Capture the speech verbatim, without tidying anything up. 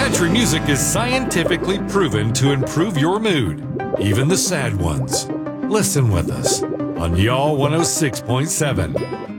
Country music is scientifically proven to improve your mood, even the sad ones. Listen with us on Y'all one oh six point seven.